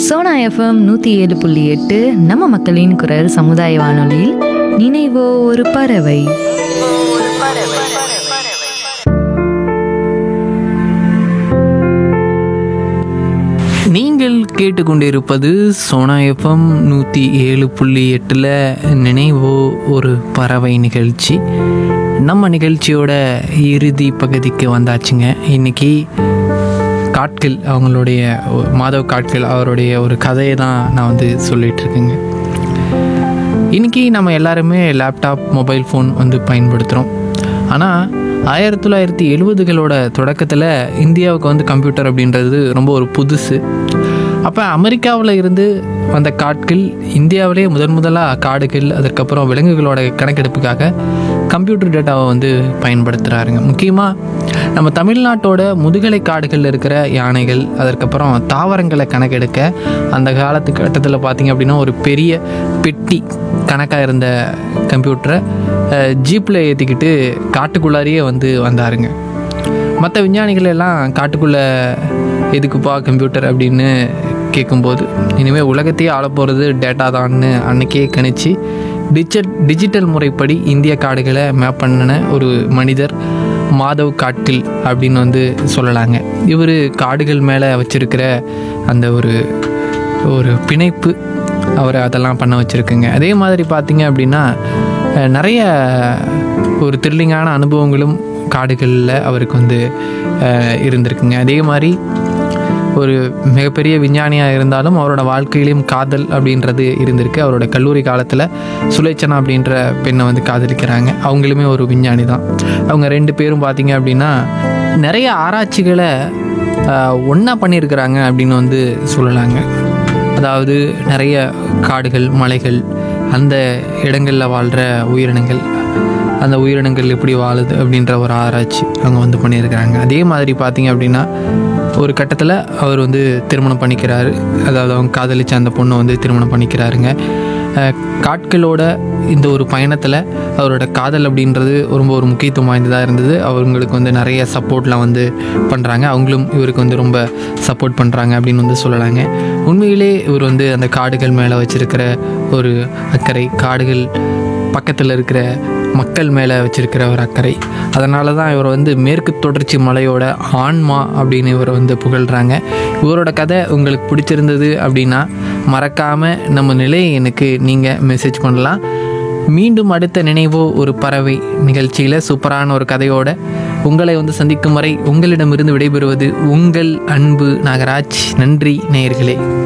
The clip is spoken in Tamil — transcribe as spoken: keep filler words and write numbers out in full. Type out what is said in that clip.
சோனா எஃப்எம் நூற்றி ஏழு புள்ளி எட்டு நம்ம மக்களின் குரல் சமுதாய வானொலியில் நினைவோ ஒரு பறவை. நீங்கள் கேட்டுக்கொண்டிருப்பது சோனா எஃப்எம் நூற்றி ஏழு புள்ளி எட்டில் நினைவோ ஒரு பறவை நிகழ்ச்சி. நம்ம நிகழ்ச்சியோட இறுதி பகுதிக்கு வந்தாச்சுங்க. இன்றைக்கி காட்கில் அவங்களுடைய மாதவ் காட்கில் அவருடைய ஒரு கதையை தான் நான் வந்து சொல்லிகிட்ருக்கேங்க. இன்றைக்கி நம்ம எல்லாருமே லேப்டாப் மொபைல் ஃபோன் வந்து பயன்படுத்துகிறோம். ஆனால் ஆயிரத்தி தொள்ளாயிரத்தி எழுபதுகளோட தொடக்கத்தில் இந்தியாவுக்கு வந்து கம்ப்யூட்டர் அப்படின்றது ரொம்ப ஒரு புதுசு. அப்போ அமெரிக்காவில் இருந்து வந்த காட்கில் இந்தியாவிலே முதன் முதலாக காடுகள், அதற்கப்புறம் விலங்குகளோட கணக்கெடுப்புக்காக கம்ப்யூட்டர் டேட்டாவை வந்து பயன்படுத்துகிறாருங்க. முக்கியமாக நம்ம தமிழ்நாட்டோட முதுகலை காடுகளில் இருக்கிற யானைகள், அதற்கப்புறம் தாவரங்களை கணக்கெடுக்க அந்த காலத்து கட்டத்தில் பார்த்திங்க அப்படின்னா ஒரு பெரிய பெட்டி கணக்காக இருந்த கம்ப்யூட்டரை ஜீப்பில் ஏற்றிக்கிட்டு காட்டுக்குள்ளாரியே வந்து வந்தாருங்க. மற்ற விஞ்ஞானிகள் எல்லாம் காட்டுக்குள்ளே எதுக்குப்பா கம்ப்யூட்டர் அப்படின்னு கேட்கும்போது, இனிமேல் உலகத்தையே ஆளப்போகிறது டேட்டா தான்னு அன்றைக்கே கணிச்சு டிஜிட்டல் டிஜிட்டல் முறைப்படி இந்திய காடுகளை மேப் பண்ணின ஒரு மனிதர் மாதவ் காட்கில் அப்படின்னு வந்து சொல்லலாங்க. இவர் காடுகள் மேலே வச்சுருக்கிற அந்த ஒரு ஒரு பிணைப்பு அவரை அதெல்லாம் பண்ண வச்சுருக்குங்க. அதே மாதிரி பார்த்திங்க அப்படின்னா நிறைய ஒரு த்ரில்லிங்கான அனுபவங்களும் காடுகளில் அவருக்கு வந்து இருந்திருக்குங்க. அதே மாதிரி ஒரு மிகப்பெரிய விஞ்ஞானியாக இருந்தாலும் அவரோட வாழ்க்கையிலையும் காதல் அப்படின்றது இருந்திருக்கு. அவரோட கல்லூரி காலத்தில் சுலேச்சனா அப்படின்ற பெண்ணை வந்து காதலிக்கிறாங்க. அவங்களுமே ஒரு விஞ்ஞானி தான். அவங்க ரெண்டு பேரும் பார்த்திங்க அப்படின்னா நிறைய ஆராய்ச்சிகளை ஒன்றா பண்ணியிருக்கிறாங்க அப்படின்னு வந்து சொல்லலாங்க. அதாவது நிறைய காடுகள், மலைகள், அந்த இடங்களில் வாழ்கிற உயிரினங்கள், அந்த உயிரினங்கள் எப்படி வாழுது அப்படின்ற ஒரு ஆராய்ச்சி அவங்க வந்து பண்ணியிருக்கிறாங்க. அதே மாதிரி பார்த்திங்க அப்படின்னா ஒரு கட்டத்தில் அவர் வந்து திருமணம் பண்ணிக்கிறாரு. அதாவது அவங்க காதலிச்ச அந்த பொண்ணை வந்து திருமணம் பண்ணிக்கிறாருங்க. காட்கிலோட இந்த ஒரு பயணத்தில் அவரோட காதல் அப்படின்றது ரொம்ப ஒரு முக்கியத்துவம் வாய்ந்ததாக இருந்தது. அவங்களுக்கு வந்து நிறைய சப்போர்ட்லாம் வந்து பண்ணுறாங்க. அவங்களும் இவருக்கு வந்து ரொம்ப சப்போர்ட் பண்ணுறாங்க அப்படின்னு வந்து சொல்லலாங்க. உண்மையிலே இவர் வந்து அந்த காடுகள் மேலே வச்சுருக்கிற ஒரு அக்கறை, காடுகள் பக்கத்தில் இருக்கிற மக்கள் மேலே வச்சுருக்கிற ஒரு அக்கறை, அதனால தான் இவர் வந்து மேற்கு தொடர்ச்சி மலையோட ஆன்மா அப்படின்னு இவரை வந்து புகழ்கிறாங்க. இவரோட கதை உங்களுக்கு பிடிச்சிருந்தது அப்படின்னா மறக்காமல் நம்ம நிலையை எனக்கு நீங்கள் மெசேஜ் பண்ணலாம். மீண்டும் அடுத்த நினைவோ ஒரு பறவை நிகழ்ச்சியில் சூப்பரான ஒரு கதையோட உங்களை வந்து சந்திக்கும் வரை உங்களிடமிருந்து விடைபெறுவது உங்கள் அன்பு நாகராஜ். நன்றி நேயர்களே.